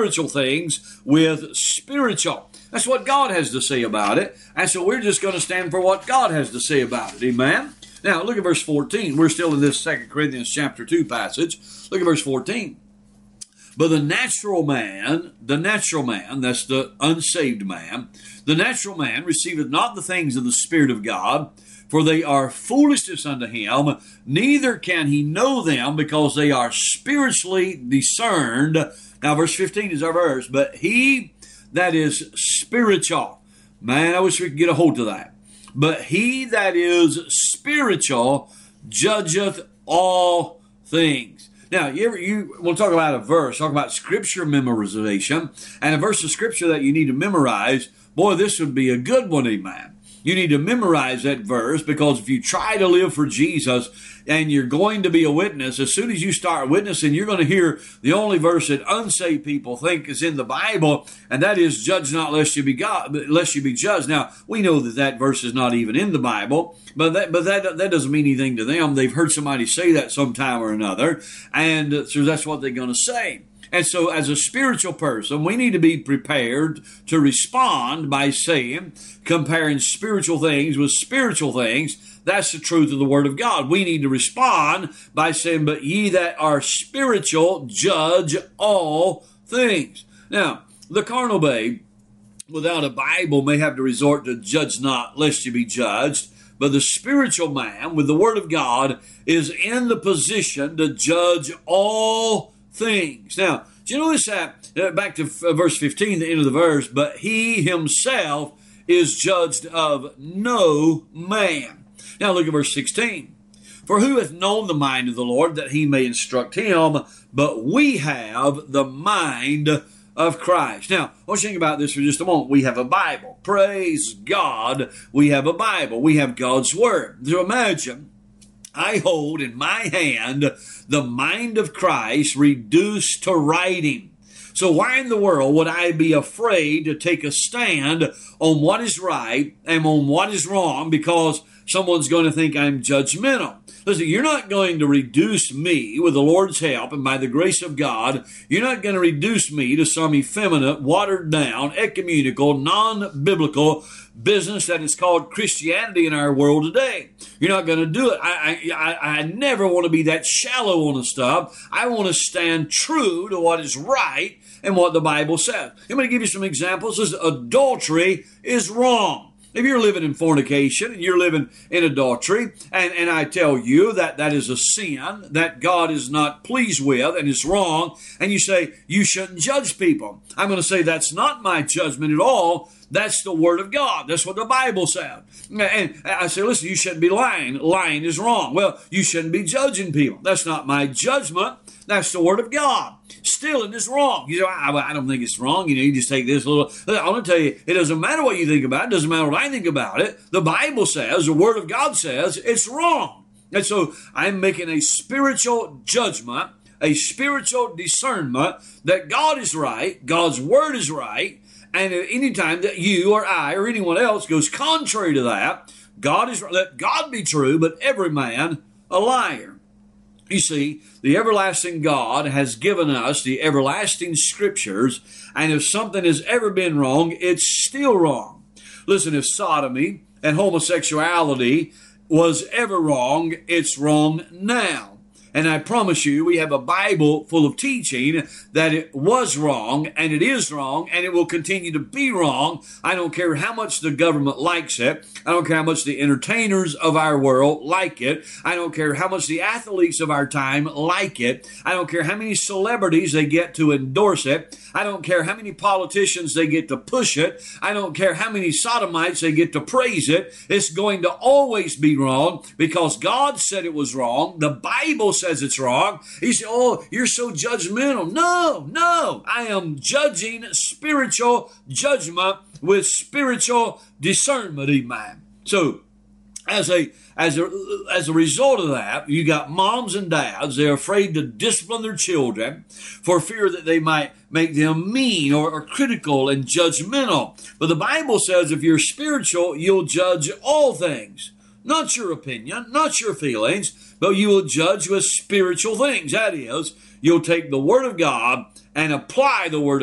spiritual things with spiritual. That's what God has to say about it. And so we're just going to stand for what God has to say about it. Amen? Now, look at verse 14. We're still in this 2 Corinthians chapter 2 passage. Look at verse 14. But the natural man, that's the unsaved man, the natural man receiveth not the things of the Spirit of God, for they are foolishness unto him, neither can he know them, because they are spiritually discerned. Now, verse 15 is our verse. But he that is spiritual, man, I wish we could get a hold of that. But he that is spiritual judgeth all things. Now, you want to talk about a verse, talk about scripture memorization, and a verse of scripture that you need to memorize. Boy, this would be a good one, amen. You need to memorize that verse, because if you try to live for Jesus and you're going to be a witness, as soon as you start witnessing, you're going to hear the only verse that unsaved people think is in the Bible, and that is, "Judge not lest you be judged." Now, we know that verse is not even in the Bible, but that doesn't mean anything to them. They've heard somebody say that sometime or another, and so that's what they're going to say. And so as a spiritual person, we need to be prepared to respond by saying, comparing spiritual things with spiritual things. That's the truth of the Word of God. We need to respond by saying, "But ye that are spiritual, judge all things." Now, the carnal babe, without a Bible, may have to resort to "judge not, lest you be judged." But the spiritual man, with the Word of God, is in the position to judge all things. Now, do you notice that, back to verse 15, the end of the verse, "But he himself is judged of no man." Now look at verse 16. "For who hath known the mind of the Lord, that he may instruct him? But we have the mind of Christ." Now, I want you to think about this for just a moment. We have a Bible. Praise God, we have a Bible. We have God's Word. So imagine, I hold in my hand the mind of Christ reduced to writing. So why in the world would I be afraid to take a stand on what is right and on what is wrong because someone's going to think I'm judgmental? Listen, you're not going to reduce me, with the Lord's help and by the grace of God, you're not going to reduce me to some effeminate, watered down, ecumenical, non-biblical business that is called Christianity in our world today. You're not going to do it. I never want to be that shallow on the stuff. I want to stand true to what is right and what the Bible says. I'm going to give you some examples. This adultery is wrong. If you're living in fornication and you're living in adultery, and I tell you that that is a sin that God is not pleased with and is wrong, and you say you shouldn't judge people, I'm going to say that's not my judgment at all. That's the Word of God. That's what the Bible says. And I say, listen, you shouldn't be lying. Lying is wrong. Well, you shouldn't be judging people. That's not my judgment. That's the Word of God. Stealing is wrong. You say, I don't think it's wrong. You just take this little. I want to tell you, it doesn't matter what you think about it. It doesn't matter what I think about it. The Bible says, the Word of God says, it's wrong. And so I'm making a spiritual judgment, a spiritual discernment that God is right, God's Word is right, and at any time that you or I or anyone else goes contrary to that, God is right. Let God be true, but every man a liar. You see, the everlasting God has given us the everlasting Scriptures, and if something has ever been wrong, it's still wrong. Listen, if sodomy and homosexuality was ever wrong, it's wrong now. And I promise you, we have a Bible full of teaching that it was wrong, and it is wrong, and it will continue to be wrong. I don't care how much the government likes it. I don't care how much the entertainers of our world like it. I don't care how much the athletes of our time like it. I don't care how many celebrities they get to endorse it. I don't care how many politicians they get to push it. I don't care how many sodomites they get to praise it. It's going to always be wrong because God said it was wrong. The Bible says it's wrong. He said, oh, you're so judgmental. No. I am judging spiritual judgment with spiritual discernment, amen. So, as a result of that, you got moms and dads. They're afraid to discipline their children for fear that they might make them mean or critical and judgmental. But the Bible says if you're spiritual, you'll judge all things. Not your opinion, not your feelings, but you will judge with spiritual things. That is, you'll take the Word of God and apply the Word